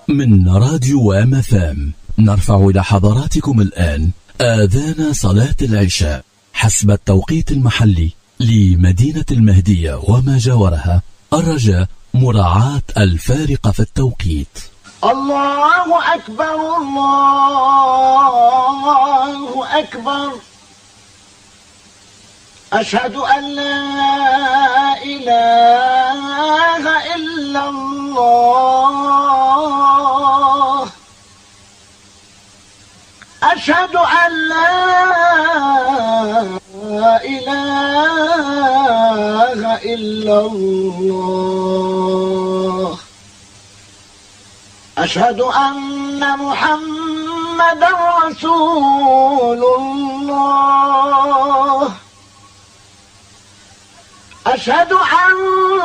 من راديو MFM نرفع إلى حضراتكم الآن آذان صلاة العشاء حسب التوقيت المحلي لمدينة المهدية وما جاورها. الرجاء مراعاة الفارق في التوقيت. الله أكبر الله أكبر، أشهد أن لا إله إلا الله، أشهد أن لا إله إلا الله، أشهد أن محمدا رسول الله، أشهد أن